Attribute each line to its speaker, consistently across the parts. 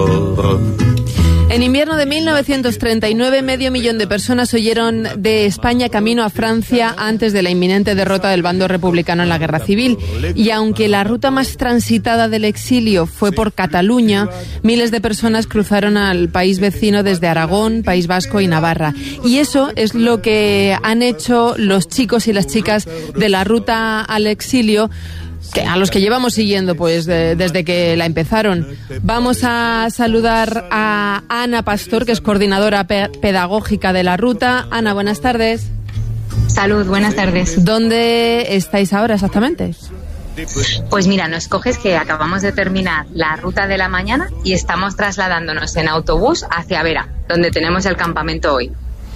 Speaker 1: En invierno de 1939, 500.000 de personas huyeron de España camino a Francia antes de la inminente derrota del bando republicano en la Guerra Civil. Y aunque la ruta más transitada del exilio fue por Cataluña, miles de personas cruzaron al país vecino desde Aragón, País Vasco y Navarra. Y eso es lo que han hecho los chicos y las chicas de la ruta al exilio, a los que llevamos siguiendo pues desde que la empezaron. Vamos a saludar a Ana Pastor, que es coordinadora pedagógica de la ruta. Ana, buenas tardes.
Speaker 2: Salud, buenas tardes.
Speaker 1: ¿Dónde estáis ahora exactamente?
Speaker 2: Pues mira, nos coges que acabamos de terminar la ruta de la mañana y estamos trasladándonos en autobús hacia Vera, donde tenemos el campamento hoy.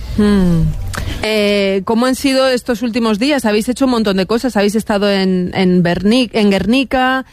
Speaker 1: ¿Cómo han sido estos últimos días? Habéis hecho un montón de cosas. Habéis estado en Guernica,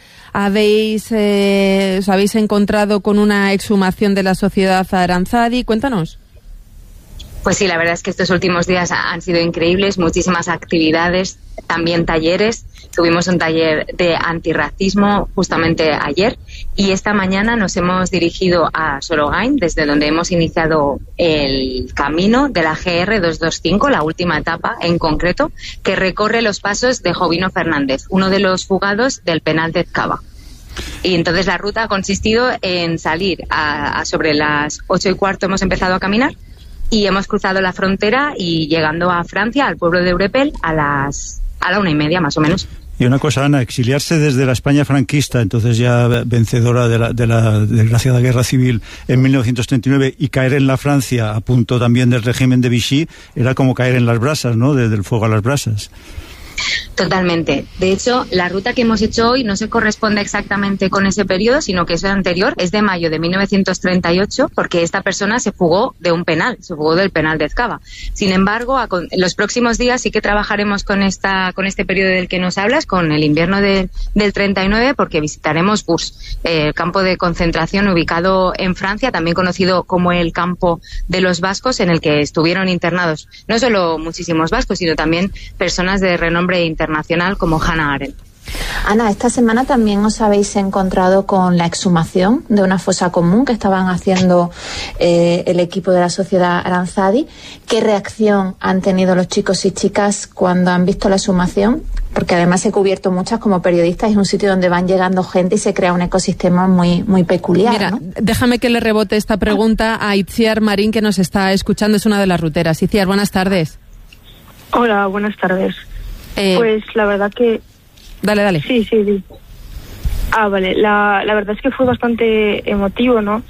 Speaker 1: os habéis encontrado con una exhumación de la Sociedad Aranzadi. Cuéntanos.
Speaker 2: Pues sí, la verdad es que estos últimos días han sido increíbles, muchísimas actividades, también talleres. Tuvimos un taller de antirracismo justamente ayer y esta mañana nos hemos dirigido a Sorogain, desde donde hemos iniciado el camino de la GR 225, la última etapa en concreto, que recorre los pasos de Jovino Fernández, uno de los fugados del penal de Ezkaba. Y entonces la ruta ha consistido en salir sobre las 8:15 hemos empezado a caminar y hemos cruzado la frontera y llegando a Francia, al pueblo de Eurepel, a la 1:30 más o menos.
Speaker 3: Y una cosa, Ana, exiliarse desde la España franquista, entonces ya vencedora de la desgraciada guerra civil en 1939, y caer en la Francia a punto también del régimen de Vichy, era como caer en las brasas, ¿no? Desde el fuego a las brasas.
Speaker 2: Totalmente. De hecho, la ruta que hemos hecho hoy no se corresponde exactamente con ese periodo, sino que es anterior, es de mayo de 1938, porque esta persona se fugó de un penal, se fugó del penal de Ezkaba. Sin embargo, en los próximos días sí que trabajaremos con este periodo del que nos hablas, con el invierno del 39, porque visitaremos Bourges, el campo de concentración ubicado en Francia, también conocido como el campo de los vascos, en el que estuvieron internados no solo muchísimos vascos, sino también personas de renombre internacional como Hannah Arendt.
Speaker 4: Ana, esta semana también os habéis encontrado con la exhumación de una fosa común que estaban haciendo el equipo de la Sociedad Aranzadi. ¿Qué reacción han tenido los chicos y chicas cuando han visto la exhumación? Porque además he cubierto muchas como periodista, es un sitio donde van llegando gente y se crea un ecosistema muy, muy peculiar. Mira,
Speaker 1: ¿no? Déjame que le rebote esta pregunta a Itziar Marín, que nos está escuchando, es una de las ruteras. Itziar, buenas tardes.
Speaker 5: Hola, buenas tardes. Pues la verdad que...
Speaker 1: Dale.
Speaker 5: Sí. Vale. La verdad es que fue bastante emotivo, ¿no?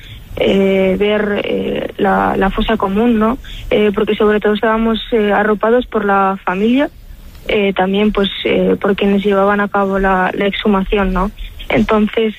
Speaker 5: Ver la fosa común, ¿no? Porque sobre todo estábamos arropados por la familia, también pues por quienes llevaban a cabo la exhumación, ¿no? Entonces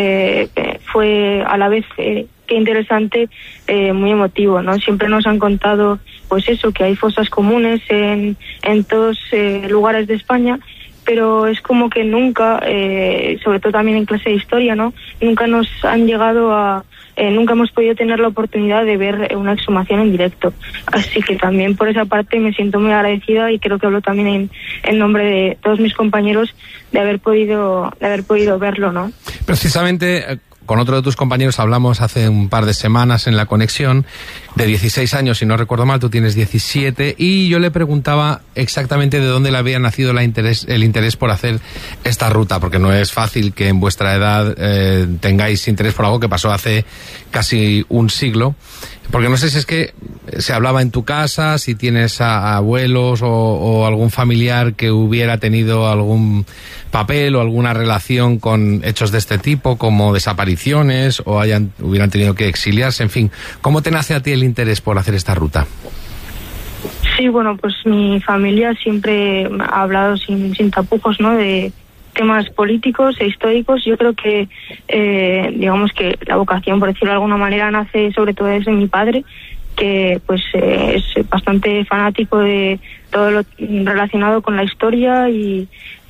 Speaker 5: fue a la vez qué interesante, muy emotivo, ¿no? Siempre nos han contado pues eso, que hay fosas comunes en todos lugares de España, pero es como que nunca, sobre todo también en clase de historia, ¿no? Nunca nos han llegado nunca hemos podido tener la oportunidad de ver una exhumación en directo. Así que también por esa parte me siento muy agradecida y creo que hablo también en nombre de todos mis compañeros de haber podido verlo, ¿no?
Speaker 6: Precisamente con otro de tus compañeros hablamos hace un par de semanas en La Conexión, de 16 años, si no recuerdo mal, tú tienes 17, y yo le preguntaba exactamente de dónde le había nacido el interés por hacer esta ruta, porque no es fácil que en vuestra edad tengáis interés por algo que pasó hace casi un siglo. Porque no sé si es que se hablaba en tu casa, si tienes abuelos o algún familiar que hubiera tenido algún papel o alguna relación con hechos de este tipo, como desapariciones o hubieran tenido que exiliarse, en fin. ¿Cómo te nace a ti el interés por hacer esta ruta?
Speaker 5: Sí, bueno, pues mi familia siempre ha hablado sin tapujos, ¿no?, de temas políticos e históricos. Yo creo que digamos que la vocación, por decirlo de alguna manera, nace sobre todo desde mi padre, que pues es bastante fanático de todo lo relacionado con la historia y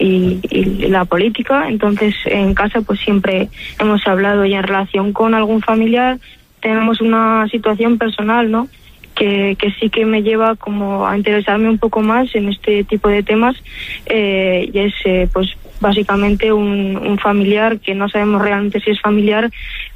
Speaker 5: la política. Entonces en casa pues siempre hemos hablado, y en relación con algún familiar tenemos una situación personal, ¿no?, que sí que me lleva como a interesarme un poco más en este tipo de temas, y es pues básicamente un familiar que no sabemos realmente si es familiar,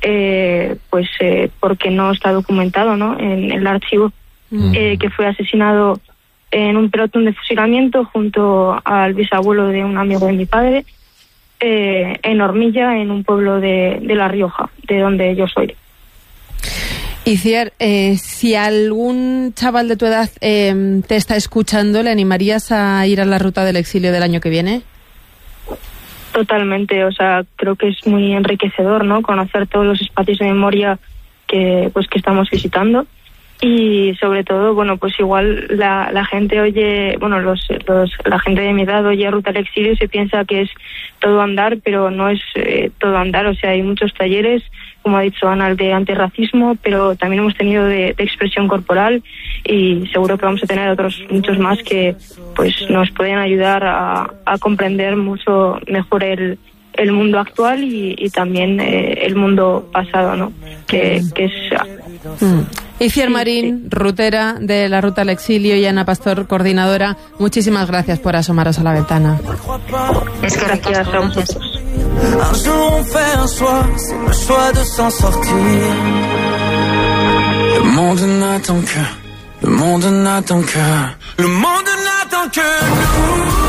Speaker 5: porque no está documentado, ¿no?, en el archivo, que fue asesinado en un pelotón de fusilamiento junto al bisabuelo de un amigo de mi padre, en Hormilla, en un pueblo de La Rioja, de donde yo soy.
Speaker 1: Itziar, si algún chaval de tu edad te está escuchando, ¿le animarías a ir a la ruta del exilio del año que viene?
Speaker 5: Totalmente, o sea, creo que es muy enriquecedor, ¿no?, conocer todos los espacios de memoria que estamos visitando. Y sobre todo, bueno, pues igual la gente oye, bueno, la gente de mi edad oye Ruta al Exilio y se piensa que es todo andar, pero no es todo andar. O sea, hay muchos talleres, como ha dicho Ana, de antirracismo, pero también hemos tenido de expresión corporal, y seguro que vamos a tener otros muchos más que pues nos pueden ayudar a comprender mucho mejor el mundo actual y también el mundo pasado, ¿no? Que es...
Speaker 1: Itziar Marín, rutera de la Ruta al Exilio, y Ana Pastor, coordinadora, muchísimas gracias por asomaros a la ventana.
Speaker 2: Es que gracias a ustedes.
Speaker 7: Un jour on fait un choix, c'est le choix de s'en sortir. Le monde n'attend que, le monde n'attend que, le monde n'attend que nous.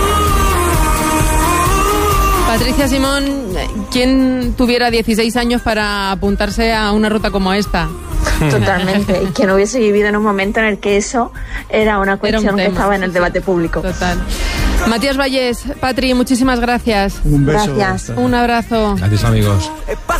Speaker 1: Patricia Simón, ¿quién tuviera 16 años para apuntarse a una ruta como esta?
Speaker 4: Totalmente, y que no hubiese vivido en un momento en el que eso era una cuestión que estaba en el debate público.
Speaker 1: Total. Matías Vallés, Patri, muchísimas gracias.
Speaker 3: Un beso.
Speaker 4: Gracias.
Speaker 1: Un abrazo.
Speaker 6: Gracias, amigos.